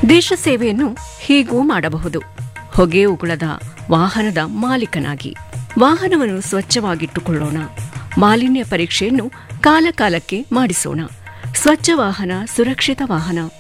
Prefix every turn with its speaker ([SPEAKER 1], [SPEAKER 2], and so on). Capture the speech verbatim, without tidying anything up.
[SPEAKER 1] ದೇಶ ಸೇವೆಯನ್ನು ಹೀಗೂ ಮಾಡಬಹುದು. ಹೊಗೆ ಉಗುಳದ ವಾಹನದ ಮಾಲೀಕನಾಗಿ ವಾಹನವನ್ನು ಸ್ವಚ್ಛವಾಗಿಟ್ಟುಕೊಳ್ಳೋಣ. ಮಾಲಿನ್ಯ ಪರೀಕ್ಷೆಯನ್ನು ಕಾಲಕಾಲಕ್ಕೆ ಮಾಡಿಸೋಣ. ಸ್ವಚ್ಛ ವಾಹನ ಸುರಕ್ಷಿತ ವಾಹನ.